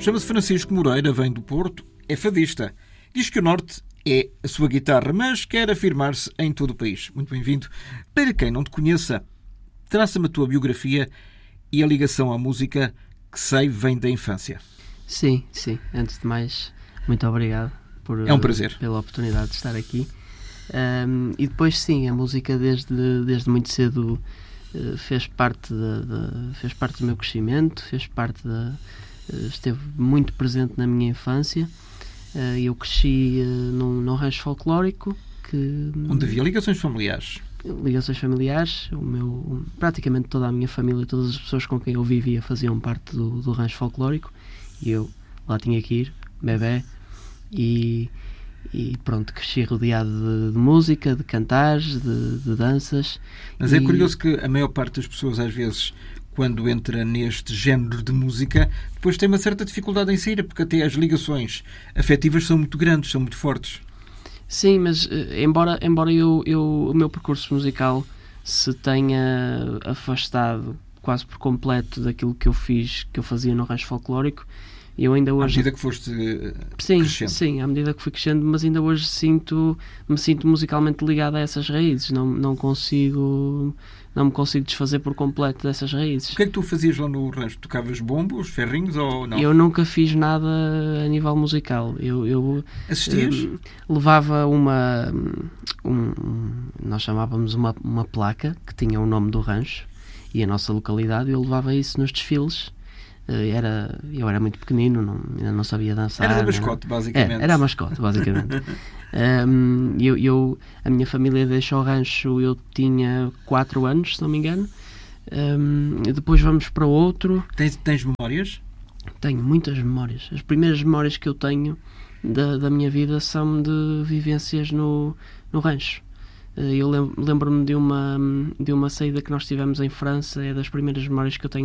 Chama-se Francisco Moreira, vem do Porto, é fadista. Diz que o Norte é a sua guitarra, mas quer afirmar-se em todo o país. Muito bem-vindo. Para quem não te conheça, traça-me a tua biografia e a ligação à música que sei vem da infância. Sim. Antes de mais, muito obrigado É um prazer. pela oportunidade de estar aqui. E depois, sim, a música desde muito cedo fez parte do meu crescimento, esteve muito presente na minha infância. Eu cresci num rancho folclórico onde havia ligações familiares. Praticamente toda a minha família, todas as pessoas com quem eu vivia faziam parte do rancho folclórico, e eu lá tinha que ir, bebé, e pronto, cresci rodeado de música, de cantares, de danças. Mas é curioso que a maior parte das pessoas, às vezes, quando entra neste género de música, depois tem uma certa dificuldade em sair, porque até as ligações afetivas são muito grandes, são muito fortes. Sim, mas embora o meu percurso musical se tenha afastado quase por completo daquilo que eu fazia no rancho folclórico, eu ainda hoje... À medida que foste crescendo. Sim, à medida que fui crescendo, mas ainda hoje me sinto musicalmente ligado a essas raízes. Não me consigo desfazer por completo dessas raízes. O que é que tu fazias lá no rancho? Tocavas bombos, ferrinhos ou não? Eu nunca fiz nada a nível musical. Assistias? Levava nós chamávamos uma placa que tinha o nome do rancho e a nossa localidade. Eu levava isso nos desfiles. Eu era muito pequenino, ainda não sabia dançar. Era a mascote, basicamente. Era a mascote, basicamente. A minha família deixou o rancho, eu tinha 4 anos, se não me engano. Depois vamos para outro. Tens memórias? Tenho muitas memórias. As primeiras memórias que eu tenho da minha vida são de vivências no rancho. Eu lembro-me de uma saída que nós tivemos em França. É das primeiras memórias que eu tenho